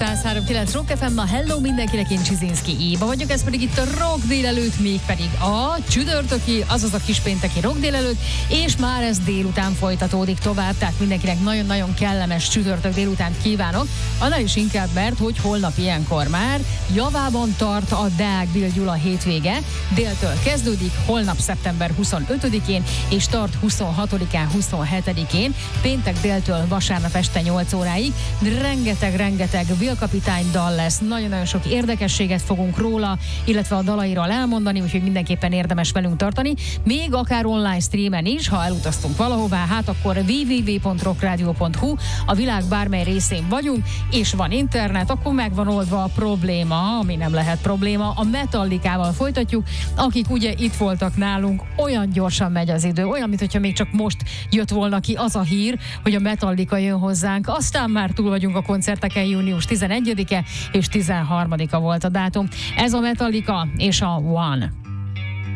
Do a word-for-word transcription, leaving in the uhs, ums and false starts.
száz három kilenc Rock ef em, na hello mindenkinek, én Csizinszki Éva vagyok, ez pedig itt a Rock délelőtt, mégpedig a csütörtöki, azaz a kispénteki Rock délelőtt, és már ez délután folytatódik tovább, tehát mindenkinek nagyon-nagyon kellemes csütörtök délutánt kívánok, annál is inkább, mert hogy holnap ilyenkor már javában tart a Deák Bill Gyula hétvége, déltől kezdődik, holnap szeptember huszonötödikén, és tart huszonhatodikán, huszonhetedikén, péntek déltől vasárnap este nyolc óráig, rengeteg-rengeteg Bill kapitány dal lesz, nagyon-nagyon sok érdekességet fogunk róla, illetve a dalairól elmondani, úgyhogy mindenképpen érdemes velünk tartani, még akár online streamen is, ha elutaztunk valahová, hát akkor double-u double-u double-u pont rock radio pont hu, a világ bármely részén vagyunk, és van internet, akkor meg van oldva a probléma, ami nem lehet probléma, a Metallicával folytatjuk, akik ugye itt voltak nálunk, olyan gyorsan megy az idő, olyan, mintha még csak most jött volna ki az a hír, hogy a Metallica jön hozzánk, aztán már túl vagyunk a koncerteken, június tizenegyedike és tizenharmadika volt a dátum. Ez a Metallica és a One.